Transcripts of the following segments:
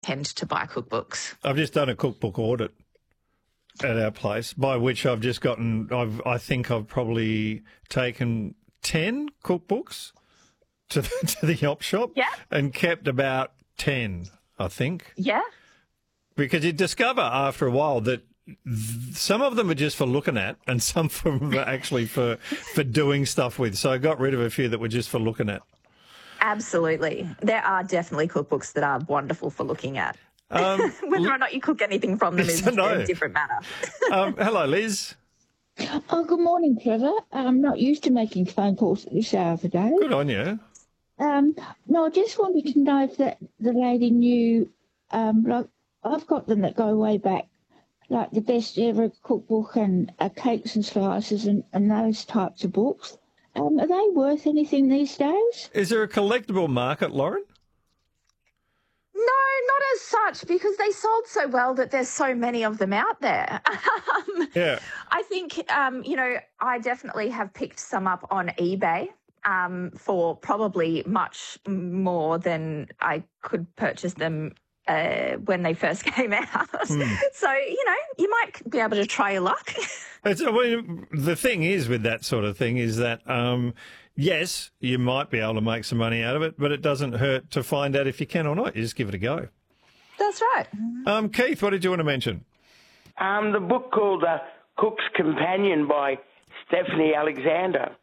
tend to buy cookbooks. I've just done a cookbook audit at our place, by which I've just gotten, I think I've probably taken 10 cookbooks to the op shop and kept about 10, I think. Yeah. Because you discover after a while that some of them are just for looking at and some of them are actually for doing stuff with. So I got rid of a few that were just for looking at. Absolutely. There are definitely cookbooks that are wonderful for looking at. Whether or not you cook anything from them is a different matter. Hello, Liz. Oh, good morning, Trevor. I'm not used to making phone calls at this hour of the day. Good on you. No, I just wanted to know if the lady knew, like, I've got them that go way back, like the best ever cookbook and cakes and slices and those types of books. Are they worth anything these days? Is there a collectible market, Lauren? No, not as such, because they sold so well that there's so many of them out there. Yeah. I think, I definitely have picked some up on eBay for probably much more than I could purchase them when they first came out. So, you might be able to try your luck. The thing is with that sort of thing is that, yes, you might be able to make some money out of it, but it doesn't hurt to find out if you can or not. You just give it a go. That's right. Keith, what did you want to mention? The book called Cook's Companion by Stephanie Alexander.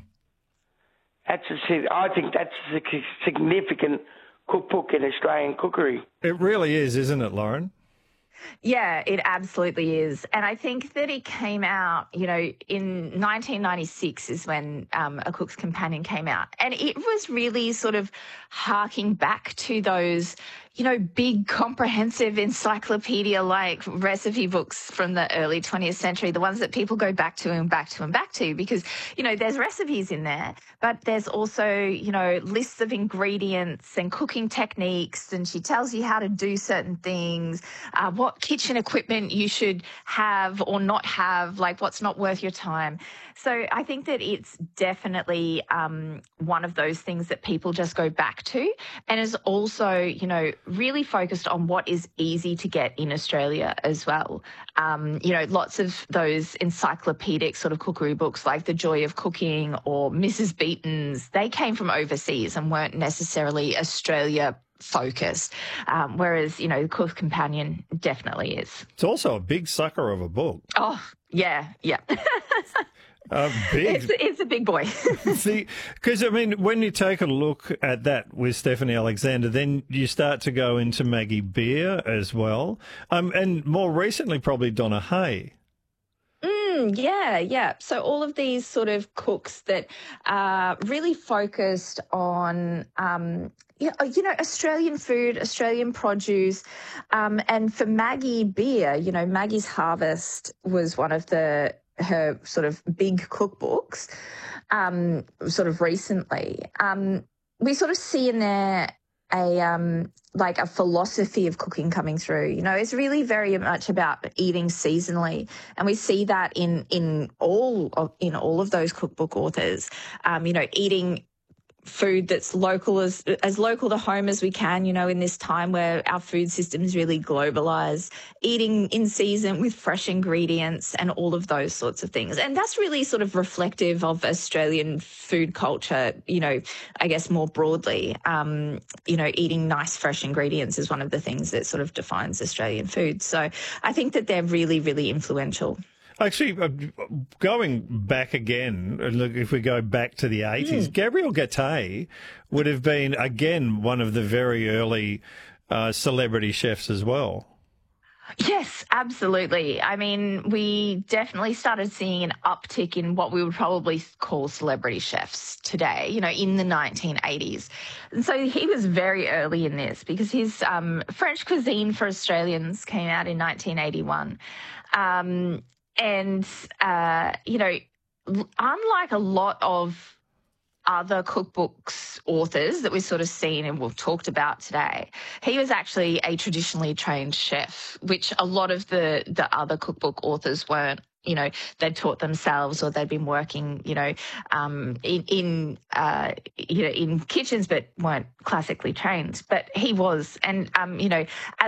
I think that's a significant cookbook in Australian cookery. It really is, isn't it, Lauren? Yeah, it absolutely is. And I think that it came out, in 1996 is when A Cook's Companion came out. And it was really sort of harking back to those, big comprehensive encyclopedia-like recipe books from the early 20th century, the ones that people go back to and back to and back to because, there's recipes in there, but there's also, lists of ingredients and cooking techniques, and she tells you how to do certain things, what kitchen equipment you should have or not have, like what's not worth your time. So I think that it's definitely one of those things that people just go back to, and is also, really focused on what is easy to get in Australia as well. Lots of those encyclopedic sort of cookery books like The Joy of Cooking or Mrs. Beeton's, they came from overseas and weren't necessarily Australia focused, whereas, The Cook's Companion definitely is. It's also a big sucker of a book. Oh, yeah. Big. It's a big boy. See, because, when you take a look at that with Stephanie Alexander, then you start to go into Maggie Beer as well, and more recently probably Donna Hay. Yeah. So all of these sort of cooks that are really focused on, Australian food, Australian produce. And for Maggie Beer, Maggie's Harvest was one of her sort of big cookbooks, sort of recently. We sort of see in there a philosophy of cooking coming through. It's really very much about eating seasonally, and we see that in all of those cookbook authors. Eating food that's local, as local to home as we can, in this time where our food system is really globalised, eating in season with fresh ingredients and all of those sorts of things. And that's really sort of reflective of Australian food culture, I guess more broadly. Eating nice fresh ingredients is one of the things that sort of defines Australian food. So I think that they're really, really influential. Actually, going back again, look, if we go back to the 80s, Gabrielle Gattei would have been, again, one of the very early celebrity chefs as well. Yes, absolutely. We definitely started seeing an uptick in what we would probably call celebrity chefs today, in the 1980s. And so he was very early in this because his French Cuisine for Australians came out in 1981. Unlike a lot of other cookbooks authors that we've sort of seen and we've talked about today, he was actually a traditionally trained chef, which a lot of the other cookbook authors weren't. they'd taught themselves or they'd been working, in kitchens but weren't classically trained. But he was, and as